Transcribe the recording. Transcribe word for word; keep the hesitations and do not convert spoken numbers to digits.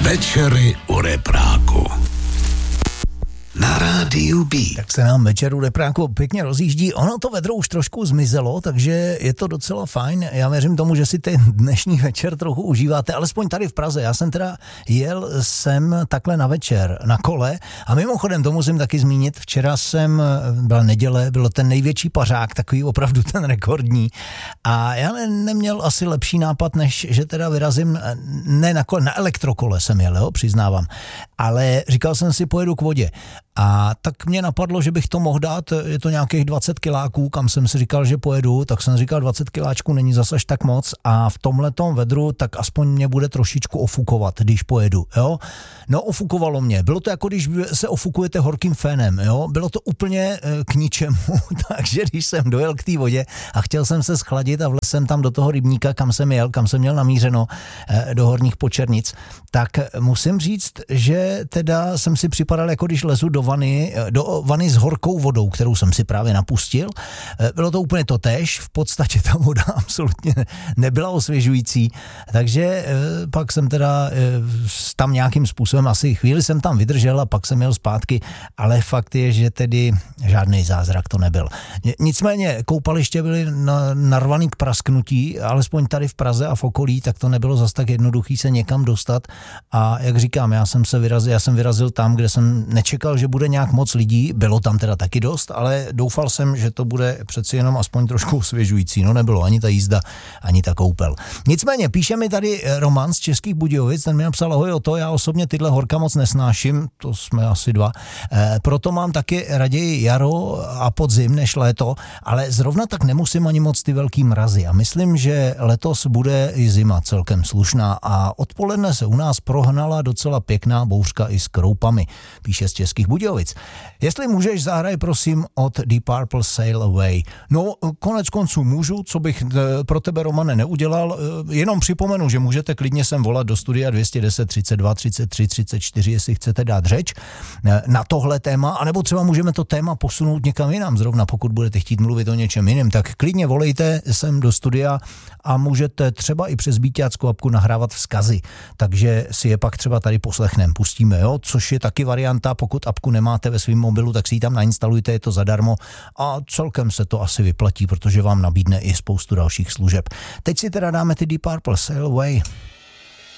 Večery u repráku. Na rádiu B. Tak se nám večer u repráku pěkně rozjíždí. Ono to vedro už trošku zmizelo, takže je to docela fajn. Já věřím tomu, že si ten dnešní večer trochu užíváte, alespoň tady v Praze. Já jsem teda jel sem takhle na večer na kole a mimochodem to musím taky zmínit. Včera jsem, byla neděle, byl ten největší pařák, takový opravdu ten rekordní. A já ne, neměl asi lepší nápad, než že teda vyrazím, ne na kole, na elektrokole jsem jel, jo, přiznávám. Ale říkal jsem si, pojedu k vodě. A tak mě napadlo, že bych to mohl dát, je to nějakých dvacet kiláků, kam jsem si říkal, že pojedu, tak jsem říkal, dvacet kiláčků není zase až tak moc a v tomhletom vedru tak aspoň mě bude trošičku ofukovat, když pojedu, jo. No ofukovalo mě, bylo to jako když se ofukujete horkým fénem, jo, bylo to úplně k ničemu, takže když jsem dojel k té vodě a chtěl jsem se schladit a vlez jsem tam do toho rybníka, kam jsem jel, kam jsem měl namířeno do Horních Počernic, tak musím říct, že teda jsem si připadal, jako když lezu do vany, do vany s horkou vodou, kterou jsem si právě napustil. Bylo to úplně totéž, v podstatě ta voda absolutně nebyla osvěžující, takže pak jsem teda tam nějakým způsobem, asi chvíli jsem tam vydržel a pak jsem jel zpátky, ale fakt je, že tedy žádný zázrak to nebyl. Nicméně koupaliště byly narvaný k prasknutí, alespoň tady v Praze a v okolí, tak to nebylo zas tak jednoduchý se někam dostat a jak říkám, já jsem se vyrazil, já jsem vyrazil tam, kde jsem nečekal, že bude nějak moc lidí, bylo tam teda taky dost, ale doufal jsem, že to bude přeci jenom aspoň trošku osvěžující. No nebylo ani ta jízda, ani ta koupel. Nicméně píše mi tady Roman z Českých Budějovic, ten mi napsal, ahoj o to, já osobně tyhle horka moc nesnáším, to jsme asi dva, e, proto mám taky raději jaro a podzim než léto, ale zrovna tak nemusím ani moc ty velký mrazy a myslím, že letos bude i zima celkem slušná a odpoledne se u nás prohnala docela pěkná bouřka i s kroupami, píše z Českých Budějovic. Jestli můžeš, zahraj prosím od Deep Purple Sail Away. No, konec konců můžu, co bych pro tebe, Romane, neudělal. Jenom připomenu, že můžete klidně sem volat do studia dvě stě deset, třicet dva, třicet tři, třicet čtyři, jestli chcete dát řeč na tohle téma, anebo třeba můžeme to téma posunout někam jinam. Zrovna pokud budete chtít mluvit o něčem jiném, tak klidně volejte sem do studia a můžete třeba i přes Bíťáckou apku nahrávat vzkazy. Takže si je pak třeba tady poslechneme, pustíme, jo, což je taky varianta, pokud apku nemáte ve svém mobilu, tak si ji tam nainstalujte, je to zadarmo a celkem se to asi vyplatí, protože vám nabídne i spoustu dalších služeb. Teď si teda dáme ty Deep Purple Sail Away.